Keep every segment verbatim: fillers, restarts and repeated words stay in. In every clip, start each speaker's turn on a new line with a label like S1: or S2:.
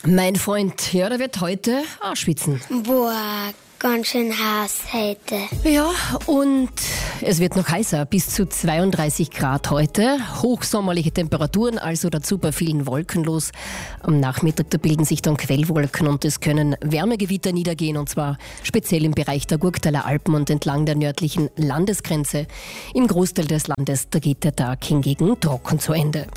S1: Mein Freund, ja, der wird heute auch schwitzen.
S2: Boah, ganz schön heiß heute.
S1: Ja, und es wird noch heißer, bis zu zweiunddreißig Grad heute. Hochsommerliche Temperaturen, also dazu bei vielen Wolken los. Am Nachmittag, da bilden sich dann Quellwolken und es können Wärmegewitter niedergehen, und zwar speziell im Bereich der Gurktaler Alpen und entlang der nördlichen Landesgrenze. Im Großteil des Landes, da geht der Tag hingegen trocken zu Ende.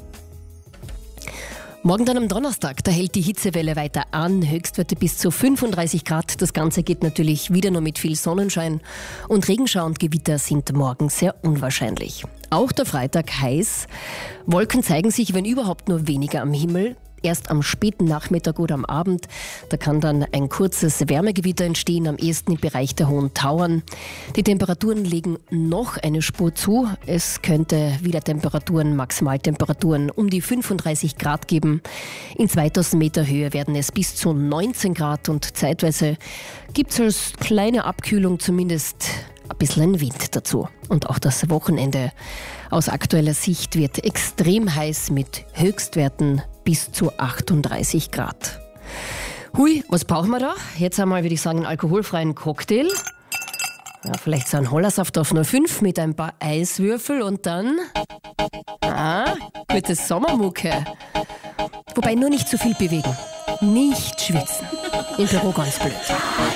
S1: Morgen dann am Donnerstag, da hält die Hitzewelle weiter an, Höchstwerte bis zu fünfunddreißig Grad. Das Ganze geht natürlich wieder nur mit viel Sonnenschein und Regenschauer und Gewitter sind morgen sehr unwahrscheinlich. Auch der Freitag heiß. Wolken zeigen sich, wenn überhaupt, nur weniger am Himmel. Erst am späten Nachmittag oder am Abend, da kann dann ein kurzes Wärmegewitter entstehen, am ehesten im Bereich der Hohen Tauern. Die Temperaturen legen noch eine Spur zu. Es könnte wieder Temperaturen, Maximaltemperaturen um die fünfunddreißig Grad geben. In zweitausend Meter Höhe werden es bis zu neunzehn Grad und zeitweise gibt es als kleine Abkühlung zumindest ein bisschen Wind dazu. Und auch das Wochenende aus aktueller Sicht wird extrem heiß mit Höchstwerten bis zu achtunddreißig Grad. Hui, was brauchen wir da? Jetzt einmal, würde ich sagen, einen alkoholfreien Cocktail. Ja, vielleicht so ein Hollersaft auf null Komma fünf mit ein paar Eiswürfel und dann ah, gute Sommermucke. Wobei nur nicht zu viel bewegen. Nicht schwitzen. Im Büro ganz blöd.